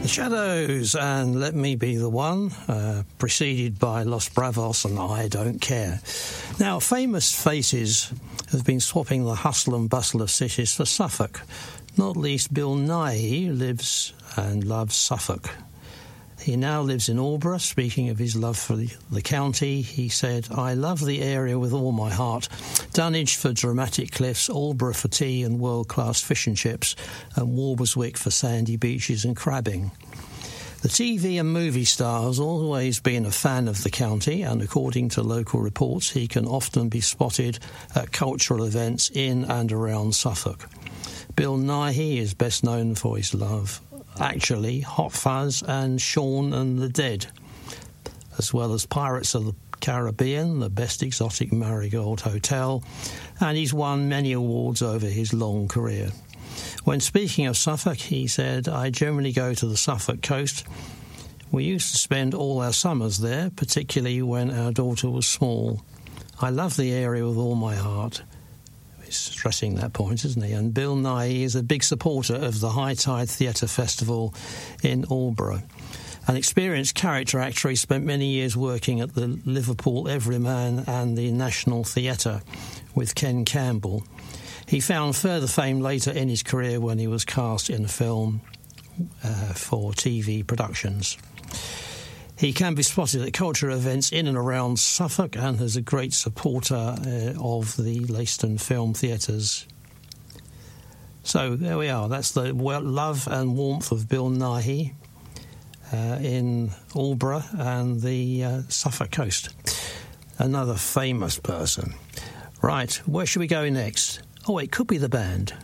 The Shadows and Let Me Be the One, preceded by Los Bravos and I Don't Care. Now, famous faces have been swapping the hustle and bustle of cities for Suffolk. Not least Bill Nighy lives and loves Suffolk. He now lives in Aldeburgh. Speaking of his love for the county, he said, "I love the area with all my heart. Dunwich for dramatic cliffs, Aldeburgh for tea and world-class fish and chips, and Walberswick for sandy beaches and crabbing." The TV and movie star has always been a fan of the county, and according to local reports, he can often be spotted at cultural events in and around Suffolk. Bill Nighy is best known for his love, actually, Hot Fuzz and Shaun and the Dead, as well as Pirates of the Caribbean, the Best Exotic Marigold Hotel, and he's won many awards over his long career. When speaking of Suffolk, he said, "I generally go to the Suffolk coast. We used to spend all our summers there, particularly when our daughter was small. I love the area with all my heart." He's stressing that point, isn't he? And Bill Nighy is a big supporter of the High Tide Theatre Festival in Aldeburgh. An experienced character actor, he spent many years working at the Liverpool Everyman and the National Theatre with Ken Campbell. He found further fame later in his career when he was cast in a film for TV productions. He can be spotted at cultural events in and around Suffolk and is a great supporter of the Leiston Film Theatres. So there we are. That's the love and warmth of Bill Nighy in Aldeburgh and the Suffolk coast. Another famous person. Right, where should we go next? Oh, it could be the band.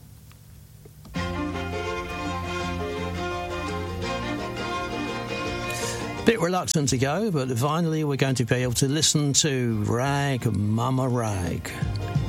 Bit reluctant to go, but finally we're going to be able to listen to Rag Mama Rag.